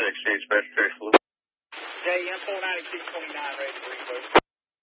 exchange dispatch Trace. JM 49229 ready for you, folks.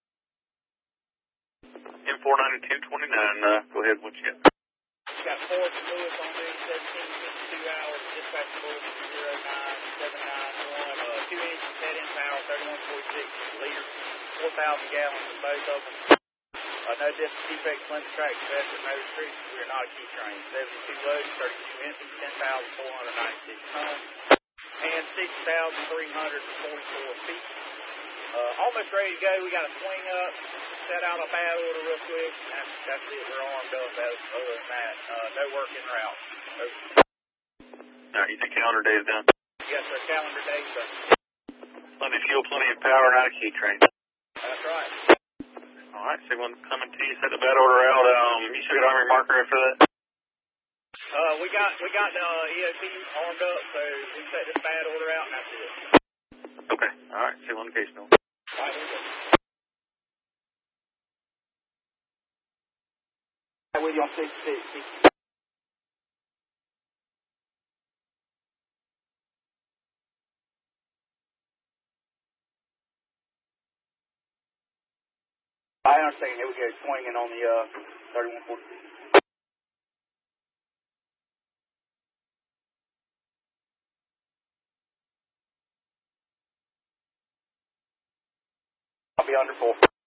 M49229, go ahead, what you got? Got Ford and Lewis on me, 1752 hours, dispatch bulletin 09791, 2 engines, head-in power, 3146 liters, 4,000 gallons in both of them. No defects, limited track, investor, no restrictions. We are not a key train. 72 loads, 32 empty, 10,496 tons, and 6,344 feet. Almost ready to go. We got a swing up, set out a bad order real quick, and that's it. We're armed up. Other than that, no work en route. All right, you think calendar day is done? Yes, sir. Calendar day is done. Plenty of fuel, plenty of power, not a key train. That's right. All right, so one coming to you, set the bad order out. You should get Army marker after that. We got the EOP armed up, so we set this bad order out, and that's it. Okay. All right, see you on the case, Bill. All right, here we go. With you on 66. I understand. Here we go. Swinging on the 3140. I'll be under 4.